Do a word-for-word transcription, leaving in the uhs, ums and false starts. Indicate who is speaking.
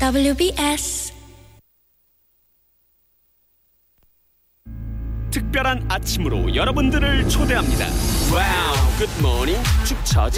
Speaker 1: 더블유비에스
Speaker 2: 특별한 아침으로 여러분들을 초대합니다. 와우, 굿모닝 축처지